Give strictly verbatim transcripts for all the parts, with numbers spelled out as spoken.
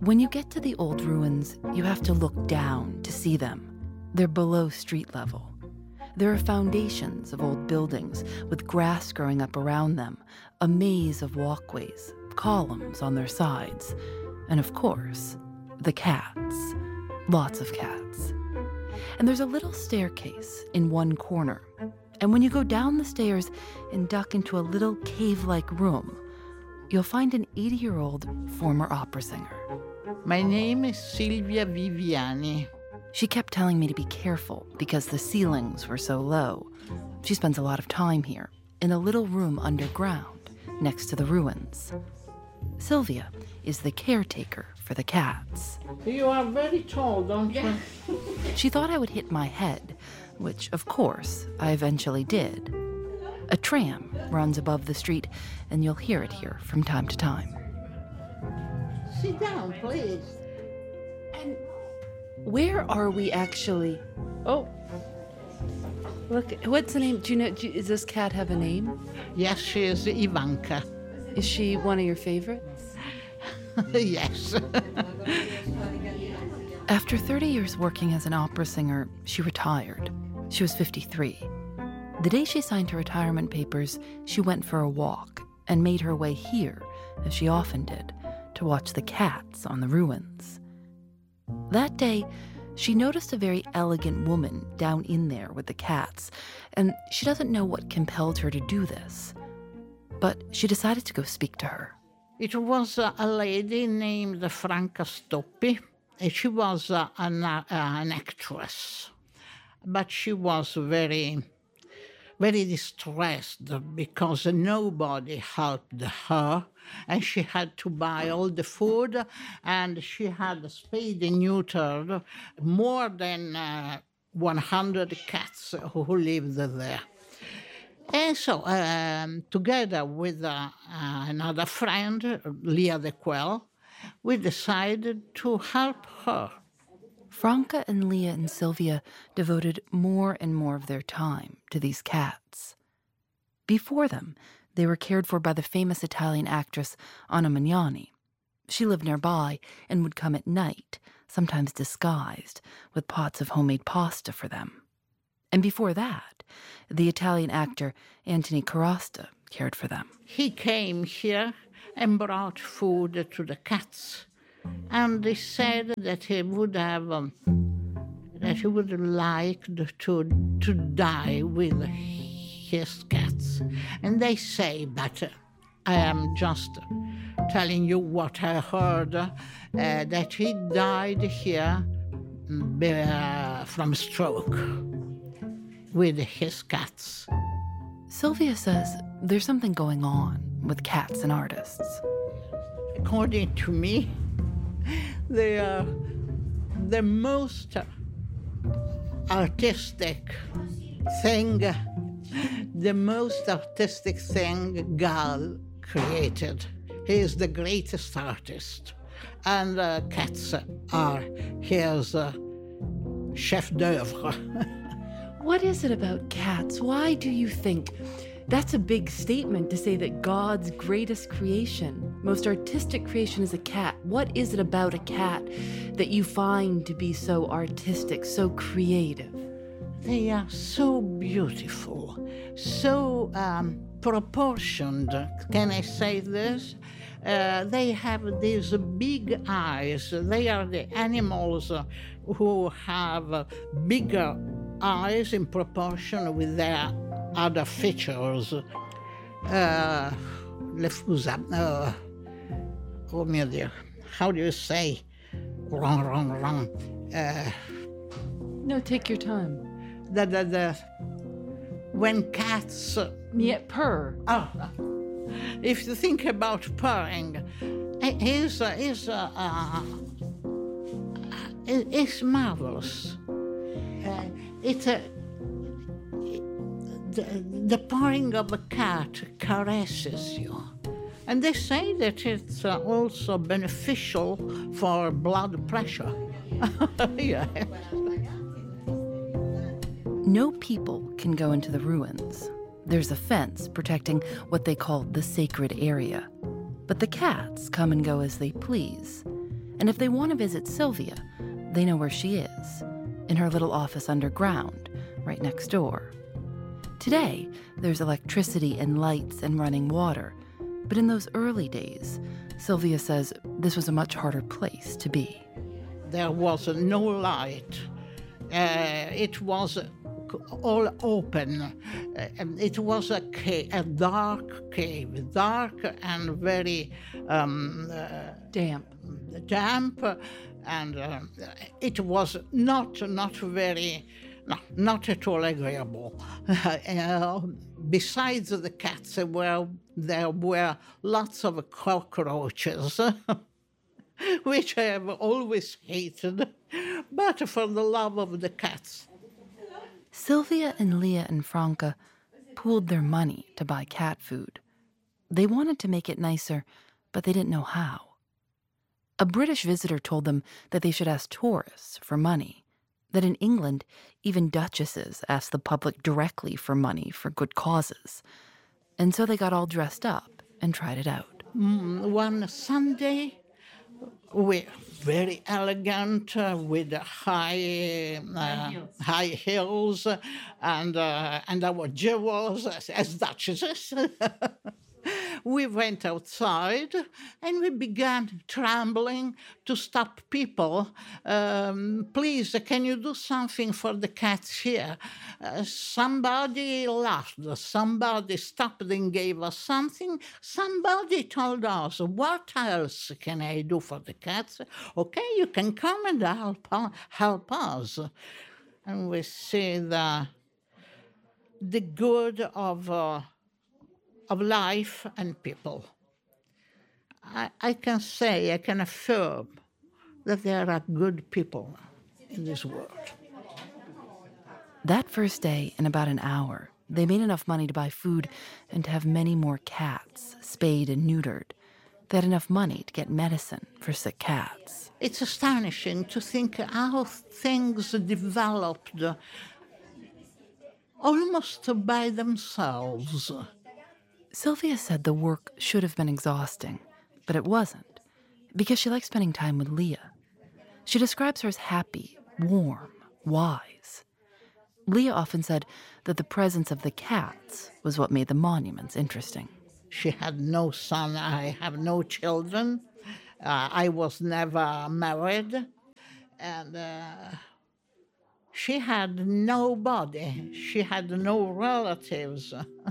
When you get to the old ruins, you have to look down to see them. They're below street level. There are foundations of old buildings with grass growing up around them, a maze of walkways, columns on their sides, and of course, the cats. Lots of cats. And there's a little staircase in one corner. And when you go down the stairs and duck into a little cave-like room, you'll find an eighty-year-old former opera singer. My name is Silvia Viviani. She kept telling me to be careful because the ceilings were so low. She spends a lot of time here, in a little room underground, next to the ruins. Silvia is the caretaker for the cats. You are very tall, don't you? She thought I would hit my head, which, of course, I eventually did. A tram runs above the street, and you'll hear it here from time to time. Sit down, please. And where are we actually? Oh, look, what's the name? Do you know, do, does this cat have a name? Yes, she is Ivanka. Is she one of your favorites? Yes. After thirty years working as an opera singer, she retired. She was fifty-three. The day she signed her retirement papers, she went for a walk and made her way here, as she often did, to watch the cats on the ruins. That day, she noticed a very elegant woman down in there with the cats, and she doesn't know what compelled her to do this. But she decided to go speak to her. It was uh, a lady named Franca Stoppi, and she was uh, an, uh, an actress. But she was very, very distressed because nobody helped her, and she had to buy all the food, and she had spayed and neutered more than uh, one hundred cats who lived there. And so, um, together with uh, uh, another friend, Leah De Quell, we decided to help her. Franca and Leah and Silvia devoted more and more of their time to these cats. Before them, they were cared for by the famous Italian actress Anna Magnani. She lived nearby and would come at night, sometimes disguised, with pots of homemade pasta for them. And before that, the Italian actor Antony Carasta cared for them. He came here and brought food to the cats. And he said that he would have, um, that he would like to, to die with his cats. And they say, but uh, I am just telling you what I heard, uh, that he died here uh, from stroke with his cats. Sylvia says there's something going on with cats and artists. According to me, they are the most artistic thing, the most artistic thing God created. He is the greatest artist. And uh, cats are his uh, chef d'oeuvre. What is it about cats? Why do you think? That's a big statement to say that God's greatest creation, most artistic creation is a cat. What is it about a cat that you find to be so artistic, so creative? They are so beautiful, so um, proportioned. Can I say this? Uh, they have these big eyes. They are the animals who have bigger eyes in proportion with their other features. Uh, le fusa. Uh, oh, mio Dio. How do you say? Wrong, wrong, wrong. Uh, no, take your time. The, the, the, when cats... Yeah, purr. Oh, if you think about purring, it is, uh, is, uh, uh, it, it's marvelous. Uh, it's a... The, the purring of a cat caresses you. And they say that it's uh, also beneficial for blood pressure. Yeah. No people can go into the ruins. There's a fence protecting what they call the sacred area. But the cats come and go as they please. And if they want to visit Sylvia, they know where she is, in her little office underground, right next door. Today, there's electricity and lights and running water, but in those early days, Sylvia says this was a much harder place to be. There was no light. Uh, it was all open. Uh, it was a cave, a dark cave, dark and very um, uh, Damp. damp, and uh, it was not not very, no, not at all agreeable. uh, besides the cats, there were there were lots of cockroaches. Which I have always hated, but for the love of the cats. Sylvia and Leah and Franca pooled their money to buy cat food. They wanted to make it nicer, but they didn't know how. A British visitor told them that they should ask tourists for money, that in England, even duchesses ask the public directly for money for good causes. And so they got all dressed up and tried it out. Mm, one Sunday, we very elegant uh, with high uh, high heels, high heels and uh, and our jewels as, as duchesses. We went outside and we began trembling to stop people. Um, Please, can you do something for the cats here? Uh, somebody laughed. Somebody stopped and gave us something. Somebody told us, what else can I do for the cats? Okay, you can come and help, help us. And we see the, the good of... Uh, of life and people. I, I can say, I can affirm that there are good people in this world. That first day, in about an hour, they made enough money to buy food and to have many more cats, spayed and neutered. They had enough money to get medicine for sick cats. It's astonishing to think how things developed almost by themselves. Sylvia said the work should have been exhausting, but it wasn't, because she liked spending time with Leah. She describes her as happy, warm, wise. Leah often said that the presence of the cats was what made the monuments interesting. She had no son, I have no children. Uh, I was never married, and uh, she had nobody. She had no relatives.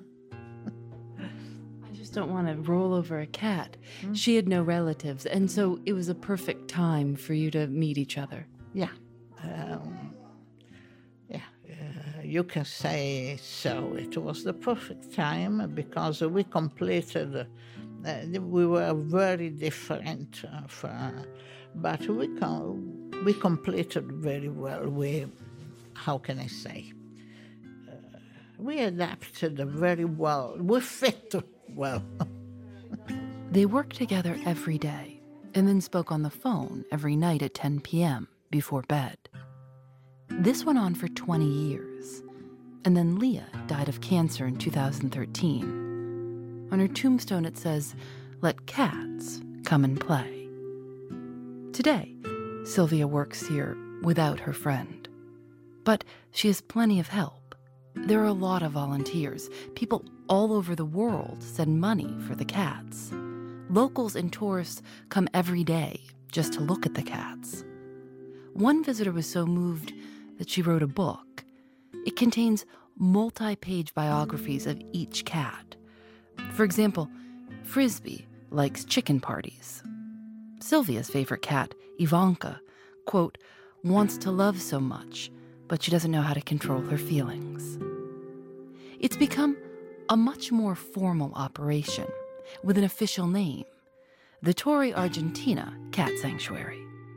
Don't want to roll over a cat. Mm. She had no relatives, and so it was a perfect time for you to meet each other. Yeah. Um, yeah, uh, you can say so. It was the perfect time because we completed, uh, we were very different, uh, for, but we, com- we completed very well. We, how can I say? Uh, we adapted very well. We fit well. They worked together every day and then spoke on the phone every night at ten p.m. before bed. This went on for twenty years, and then Leah died of cancer in two thousand thirteen. On her tombstone it says, "Let cats come and play." Today, Sylvia works here without her friend. But she has plenty of help. There are a lot of volunteers. People all over the world send money for the cats. Locals and tourists come every day just to look at the cats. One visitor was so moved that she wrote a book. It contains multi-page biographies of each cat. For example, Frisbee likes chicken parties. Sylvia's favorite cat, Ivanka, quote, wants to love so much, but she doesn't know how to control her feelings. It's become a much more formal operation with an official name, the Torre Argentina Cat Sanctuary.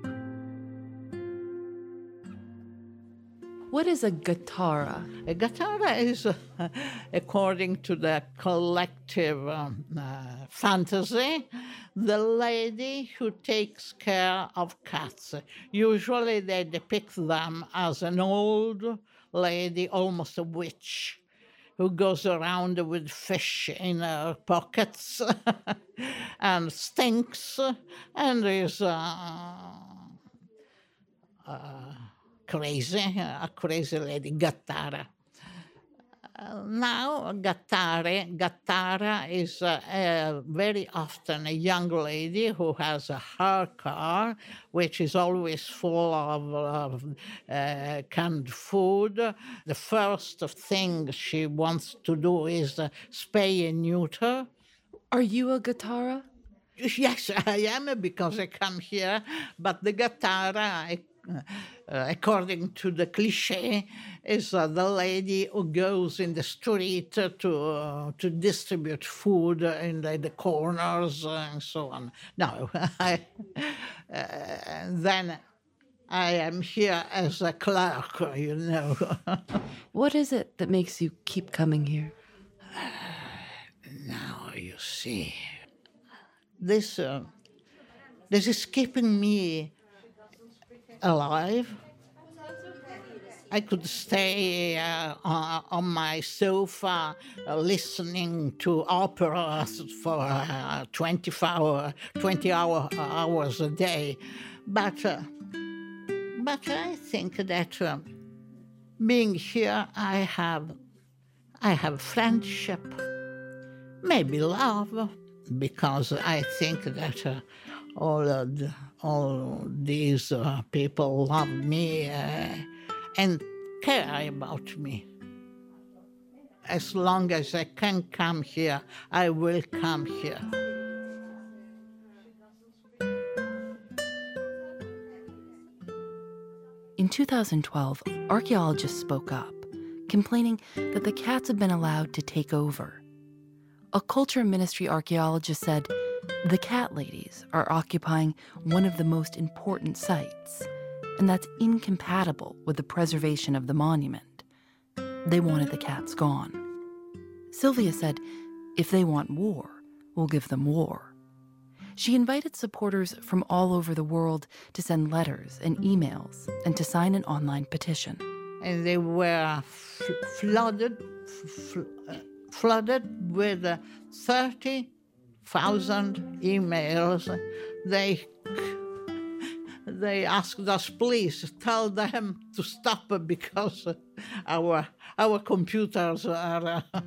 What is a gattara? A gattara is, uh, according to the collective um, uh, fantasy, the lady who takes care of cats. Usually they depict them as an old lady, almost a witch. who goes around with fish in her pockets and stinks and is uh, uh, crazy, a crazy lady, Gattara. Uh, now, Gattare, Gattara is uh, uh, very often a young lady who has a her car, which is always full of uh, uh, canned food. The first thing she wants to do is uh, spay and neuter. Are you a Gattara? Yes, I am, because I come here, but the Gattara, I, uh, according to the cliche, is uh, the lady who goes in the street to uh, to distribute food in the, the corners and so on. No, I, uh, then I am here as a clerk, you know. What is it that makes you keep coming here? Now you see. This, uh, this is keeping me alive. I could stay uh, on, on my sofa uh, listening to operas for uh, twenty-four, twenty hour, hours a day. But, uh, but I think that uh, being here, I have, I have friendship, maybe love, because I think that uh, all uh, the, all these uh, people love me uh, and care about me. As long as I can come here, I will come here. In two thousand twelve, archaeologists spoke up, complaining that the cats have been allowed to take over. A culture ministry archaeologist said, the cat ladies are occupying one of the most important sites, and that's incompatible with the preservation of the monument. They wanted the cats gone. Sylvia said, if they want war, we'll give them war. She invited supporters from all over the world to send letters and emails and to sign an online petition. And they were f- flooded, f- f- flooded with uh, thirty thousand emails. They they asked us, please tell them to stop because our our computers are. Uh,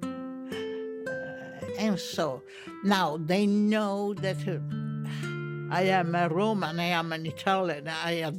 and so now they know that I am a Roman, I am an Italian, I